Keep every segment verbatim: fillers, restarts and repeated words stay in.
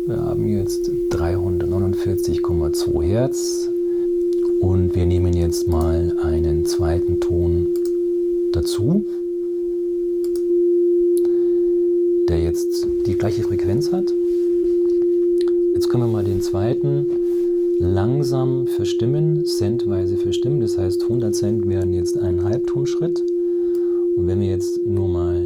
Wir haben jetzt dreihundertneunundvierzig Komma zwei Hertz und wir nehmen jetzt mal einen zweiten Ton dazu, der jetzt die gleiche Frequenz hat. Jetzt können wir mal den zweiten langsam verstimmen, centweise verstimmen. Das heißt, hundert Cent werden jetzt ein Halbtonschritt. Und wenn wir jetzt nur mal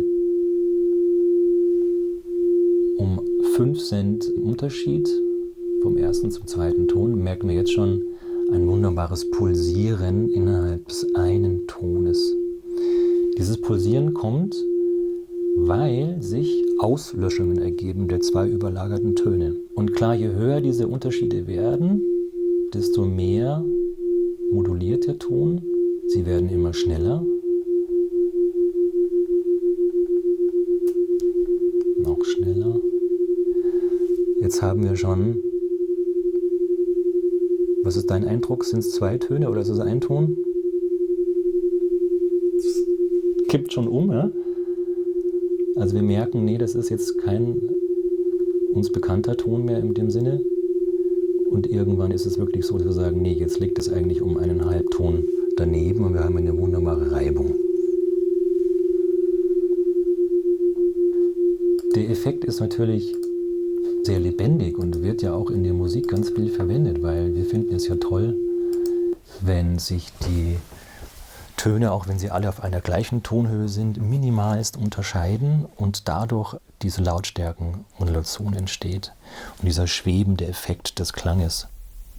um fünf Cent Unterschied vom ersten zum zweiten Ton, merken wir jetzt schon ein wunderbares Pulsieren innerhalb des einen Tones. Dieses Pulsieren kommt, weil sich Auslöschungen ergeben der zwei überlagerten Töne. Und klar, je höher diese Unterschiede werden, desto mehr moduliert der Ton. Sie werden immer schneller. Noch schneller. Jetzt haben wir schon, was ist dein Eindruck? Sind es zwei Töne oder ist es ein Ton? Das kippt schon um, ja? Also wir merken, nee, das ist jetzt kein uns bekannter Ton mehr in dem Sinne. Und irgendwann ist es wirklich so, dass wir sagen, nee, jetzt liegt es eigentlich um einen Halbton daneben und wir haben eine wunderbare Reibung. Der Effekt ist natürlich sehr lebendig und wird ja auch in der Musik ganz viel verwendet, weil wir finden es ja toll, wenn sich die Töne, auch wenn sie alle auf einer gleichen Tonhöhe sind, minimalst unterscheiden und dadurch diese Lautstärkenmodulation entsteht und dieser schwebende Effekt des Klanges.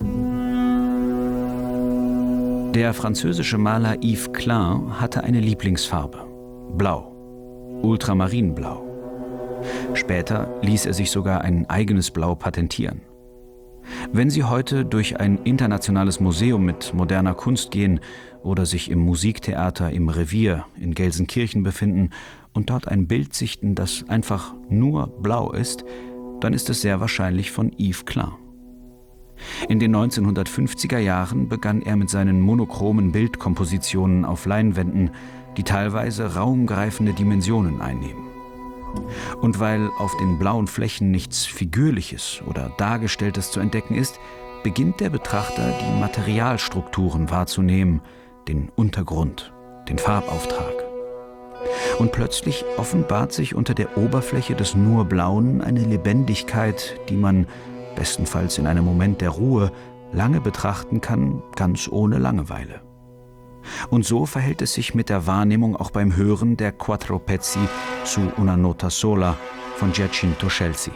Der französische Maler Yves Klein hatte eine Lieblingsfarbe: Blau, Ultramarinblau. Später ließ er sich sogar ein eigenes Blau patentieren. Wenn Sie heute durch ein internationales Museum mit moderner Kunst gehen oder sich im Musiktheater im Revier in Gelsenkirchen befinden und dort ein Bild sichten, das einfach nur blau ist, dann ist es sehr wahrscheinlich von Yves Klein. In den neunzehnhundertfünfziger Jahren begann er mit seinen monochromen Bildkompositionen auf Leinwänden, die teilweise raumgreifende Dimensionen einnehmen. Und weil auf den blauen Flächen nichts Figürliches oder Dargestelltes zu entdecken ist, beginnt der Betrachter, die Materialstrukturen wahrzunehmen, den Untergrund, den Farbauftrag. Und plötzlich offenbart sich unter der Oberfläche des nur Blauen eine Lebendigkeit, die man, bestenfalls in einem Moment der Ruhe, lange betrachten kann, ganz ohne Langeweile. Und so verhält es sich mit der Wahrnehmung auch beim Hören der Quattro Pezzi su una nota sola von Giacinto Scelsi.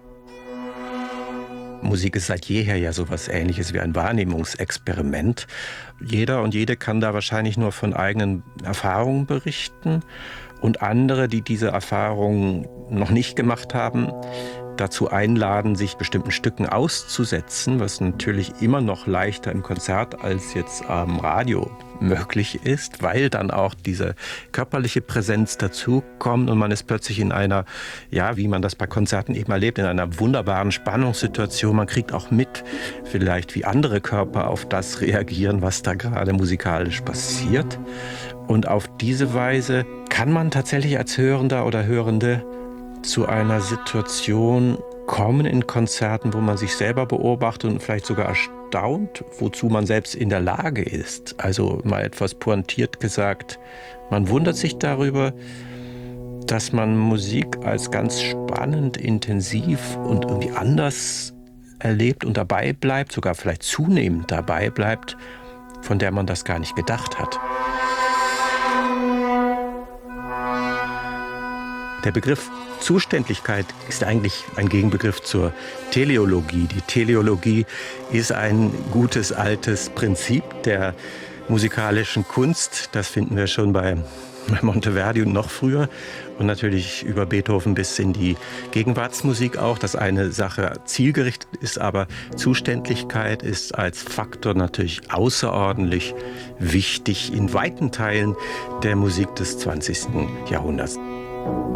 Musik ist seit jeher ja sowas Ähnliches wie ein Wahrnehmungsexperiment. Jeder und jede kann da wahrscheinlich nur von eigenen Erfahrungen berichten. Und andere, die diese Erfahrungen noch nicht gemacht haben, dazu einladen, sich bestimmten Stücken auszusetzen, was natürlich immer noch leichter im Konzert als jetzt am Radio möglich ist, weil dann auch diese körperliche Präsenz dazukommt und man ist plötzlich in einer, ja, wie man das bei Konzerten eben erlebt, in einer wunderbaren Spannungssituation. Man kriegt auch mit, vielleicht wie andere Körper auf das reagieren, was da gerade musikalisch passiert. Und auf diese Weise kann man tatsächlich als Hörender oder Hörende zu einer Situation kommen in Konzerten, wo man sich selber beobachtet und vielleicht sogar erstaunt, wozu man selbst in der Lage ist. Also mal etwas pointiert gesagt, man wundert sich darüber, dass man Musik als ganz spannend, intensiv und irgendwie anders erlebt und dabei bleibt, sogar vielleicht zunehmend dabei bleibt, von der man das gar nicht gedacht hat. Der Begriff Zuständlichkeit ist eigentlich ein Gegenbegriff zur Teleologie. Die Teleologie ist ein gutes altes Prinzip der musikalischen Kunst. Das finden wir schon bei Monteverdi und noch früher und natürlich über Beethoven bis in die Gegenwartsmusik auch, dass eine Sache zielgerichtet ist, aber Zuständlichkeit ist als Faktor natürlich außerordentlich wichtig in weiten Teilen der Musik des zwanzigsten Jahrhunderts.